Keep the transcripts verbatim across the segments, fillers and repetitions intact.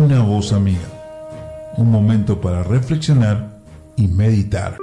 Una voz amiga. Un momento para reflexionar y meditar.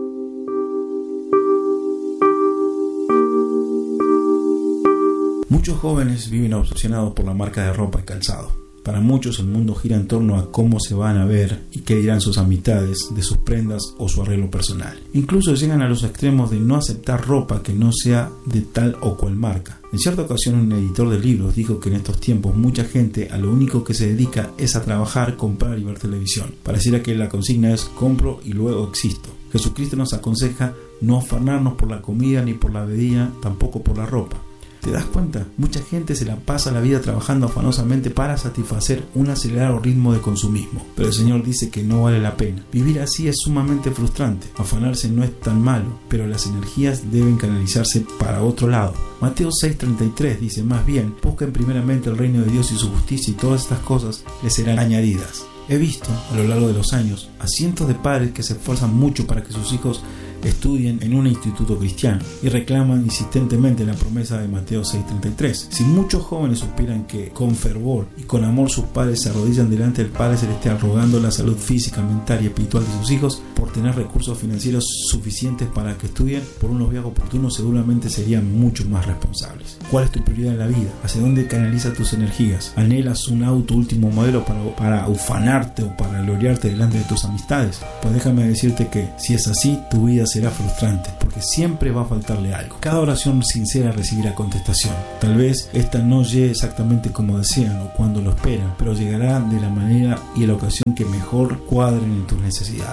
Muchos jóvenes viven obsesionados por la marca de ropa y calzado. Para muchos el mundo gira en torno a cómo se van a ver y qué dirán sus amistades de sus prendas o su arreglo personal. Incluso llegan a los extremos de no aceptar ropa que no sea de tal o cual marca. En cierta ocasión un editor de libros dijo que en estos tiempos mucha gente a lo único que se dedica es a trabajar, comprar y ver televisión. Pareciera que la consigna es compro y luego existo. Jesucristo nos aconseja no afanarnos por la comida ni por la bebida, tampoco por la ropa. ¿Te das cuenta? Mucha gente se la pasa la vida trabajando afanosamente para satisfacer un acelerado ritmo de consumismo. Pero el Señor dice que no vale la pena. Vivir así es sumamente frustrante. Afanarse no es tan malo, pero las energías deben canalizarse para otro lado. Mateo seis treinta y tres dice más bien, busquen primeramente el reino de Dios y su justicia y todas estas cosas les serán añadidas. He visto a lo largo de los años a cientos de padres que se esfuerzan mucho para que sus hijos estudien en un instituto cristiano y reclaman insistentemente la promesa de Mateo seis treinta y tres. Si muchos jóvenes supieran que con fervor y con amor sus padres se arrodillan delante del Padre Celestial rogando la salud física, mental y espiritual de sus hijos por tener recursos financieros suficientes para que estudien por unos viajes oportunos, seguramente serían mucho más responsables. ¿Cuál es tu prioridad en la vida? ¿Hacia dónde canalizas tus energías? ¿Anhelas un auto último modelo para, para ufanarte o para gloriarte delante de tus amistades? Pues déjame decirte que si es así, tu vida será frustrante, porque siempre va a faltarle algo. Cada oración sincera recibirá contestación. Tal vez esta no llegue exactamente como desean o cuando lo esperan, pero llegará de la manera y la ocasión que mejor cuadren en tus necesidades.